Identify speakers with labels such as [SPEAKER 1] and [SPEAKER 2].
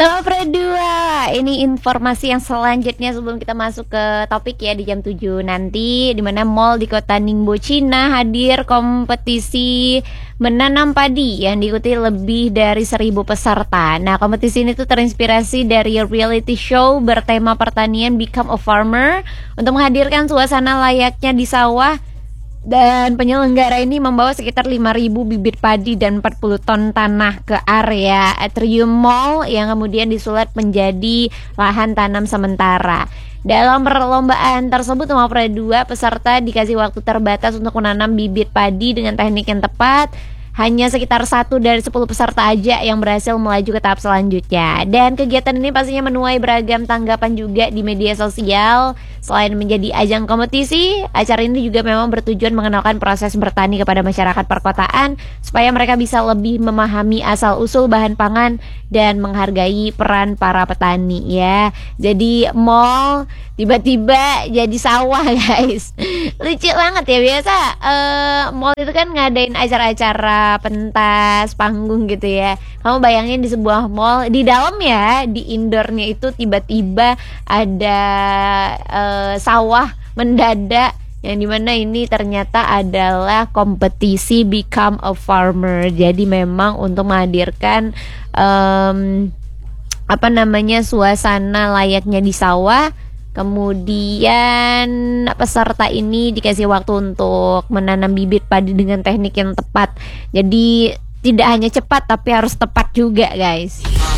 [SPEAKER 1] Top Pro 2. Ini informasi yang selanjutnya sebelum kita masuk ke topik ya di jam 7 nanti, di mana mall di kota Ningbo, Cina hadir kompetisi menanam padi yang diikuti lebih dari 1.000 peserta. Nah, kompetisi ini tuh terinspirasi dari reality show bertema pertanian Become a Farmer untuk menghadirkan suasana layaknya di sawah. Dan penyelenggara ini membawa sekitar 5.000 bibit padi dan 40 ton tanah ke area Atrium Mall yang kemudian disulap menjadi lahan tanam sementara. Dalam perlombaan tersebut, nomor 2 peserta dikasih waktu terbatas untuk menanam bibit padi dengan teknik yang tepat. Hanya sekitar 1 dari 10 peserta aja yang berhasil melaju ke tahap selanjutnya. Dan kegiatan ini pastinya menuai beragam tanggapan juga di media sosial. Selain menjadi ajang kompetisi, acara ini juga memang bertujuan mengenalkan proses bertani kepada masyarakat perkotaan supaya mereka bisa lebih memahami asal-usul bahan pangan dan menghargai peran para petani ya. Jadi mall tiba-tiba jadi sawah guys. Lucu banget ya, biasa mall itu kan ngadain acara-acara pentas, panggung gitu ya. Kamu bayangin di sebuah mall, di dalam ya, di indoornya itu tiba-tiba ada sawah mendadak, yang dimana ini ternyata adalah kompetisi Become a Farmer. Jadi memang untuk menghadirkan suasana layaknya di sawah. Kemudian peserta ini dikasih waktu untuk menanam bibit padi dengan teknik yang tepat. Jadi tidak hanya cepat tapi harus tepat juga guys.